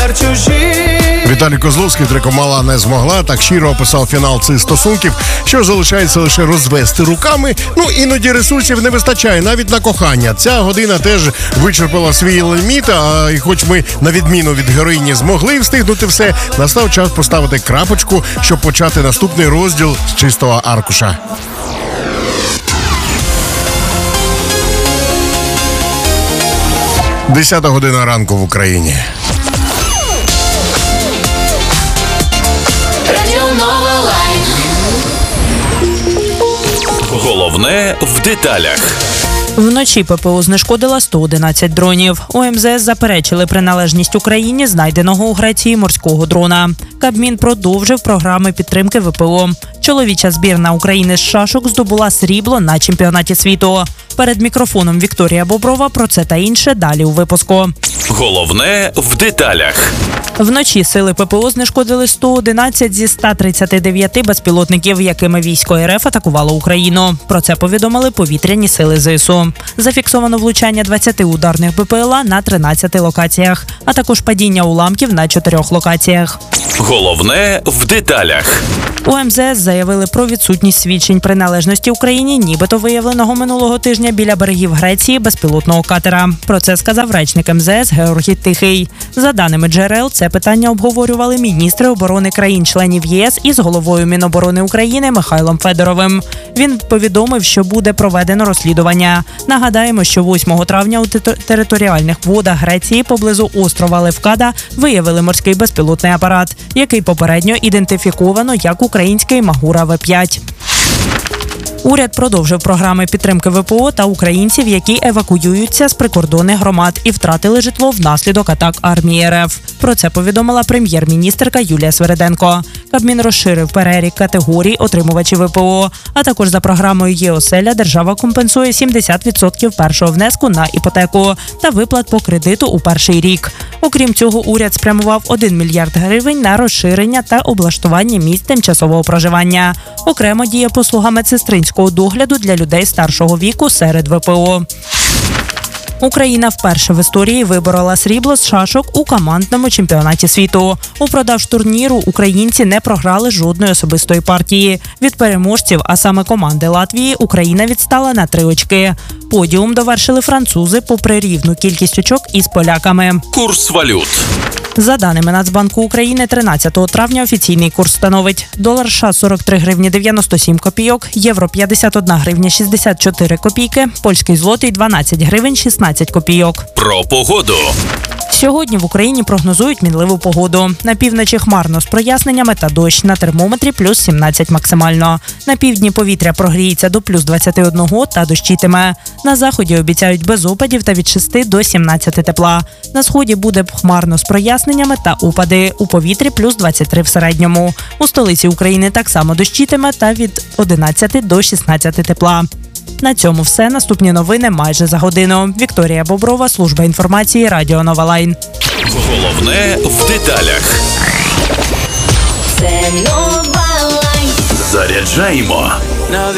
тепер чужі. Віталій Козловський треком «Мала не змогла» так щиро описав фінал цих стосунків, що залишається лише розвести руками. Іноді ресурсів не вистачає навіть на кохання. Ця година теж вичерпала свій ліміт, і хоч ми, на відміну від героїні, змогли встигнути все, настав час поставити крапочку, щоб почати наступний розділ з чистого аркуша. 10 година ранку в Україні. Головне в деталях. Вночі ППО знешкодила 111 дронів. У МЗС заперечили приналежність Україні знайденого у Греції морського дрона. Кабмін продовжив програми підтримки ВПО. Чоловіча збірна України з шашок здобула срібло на чемпіонаті світу. Перед мікрофоном Вікторія Боброва про це та інше далі у випуску. Головне в деталях. Вночі сили ППО знешкодили 111 зі 139 безпілотників, якими військо РФ атакувало Україну. Про це повідомили повітряні сили ЗСУ. Зафіксовано влучання 20 ударних БПЛА на 13 локаціях, а також падіння уламків на 4 локаціях. Головне в деталях. У МЗС заявили про відсутність свідчень приналежності Україні, нібито виявленого минулого тижня біля берегів Греції безпілотного катера. Про це сказав речник МЗС Георгій Тихий. За даними джерел, це питання обговорювали міністри оборони країн-членів ЄС із головою Міноборони України Михайлом Федоровим. Він повідомив, що буде проведено розслідування. Нагадаємо, що 8 травня у територіальних водах Греції поблизу острова Левкада виявили морський безпілотний апарат, який попередньо ідентифіковано як український Магура В-5. Уряд продовжив програми підтримки ВПО та українців, які евакуюються з прикордонних громад і втратили житло внаслідок атак армії РФ. Про це повідомила прем'єр-міністерка Юлія Свериденко. Кабмін розширив перелік категорій отримувачів ВПО, а також за програмою «Є-оселя» держава компенсує 70% першого внеску на іпотеку та виплат по кредиту у перший рік. Окрім цього, уряд спрямував 1 мільярд гривень на розширення та облаштування місць тимчасового проживання. Окремо діє послуга медсестринського догляду для людей старшого віку серед ВПО. Україна вперше в історії виборола срібло з шашок у командному чемпіонаті світу. Упродовж турніру українці не програли жодної особистої партії. Від переможців, а саме команди Латвії, Україна відстала на 3 очки. Подіум довершили французи попри рівну кількість очок із поляками. Курс валют. За даними Нацбанку України, 13 травня офіційний курс становить долар США 43 гривні 97 копійок, євро 51 гривня 64 копійки, польський злотий 12 гривень 16 копійок. Про погоду. Сьогодні в Україні прогнозують мінливу погоду. На півночі хмарно з проясненнями та дощ, на термометрі плюс 17 максимально. На півдні повітря прогріється до плюс 21 та дощитиме. На заході обіцяють без опадів та від 6 до 17 тепла. На сході буде хмарно з проясненнями та опади. У повітрі плюс 23 в середньому. У столиці України так само дощитиме та від 11 до 16 тепла. На цьому все. Наступні новини майже за годину. Вікторія Боброва, служба інформації, Радіо Нова Лайн. Головне в деталях. Це Нова Лайн. Заряджаємо